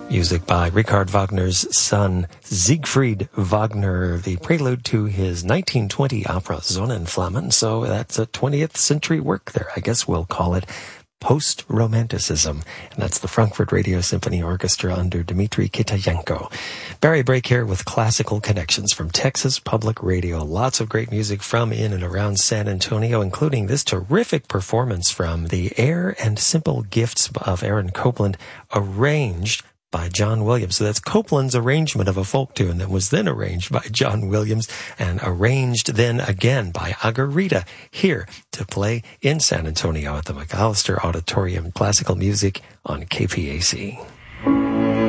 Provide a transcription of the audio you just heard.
Music by Richard Wagner's son, Siegfried Wagner, the prelude to his 1920 opera Sonnenflammen. So that's a 20th century work there. I guess we'll call it post-romanticism. And that's the Frankfurt Radio Symphony Orchestra under Dmitry Kitayenko. Barry Brake here with classical connections from Texas Public Radio. Lots of great music from in and around San Antonio, including this terrific performance from the Air and Simple Gifts of Aaron Copland, arranged by John Williams. So that's Copland's arrangement of a folk tune that was then arranged by John Williams and arranged then again by Agarita, here to play in San Antonio at the McAllister Auditorium. Classical music on KPAC.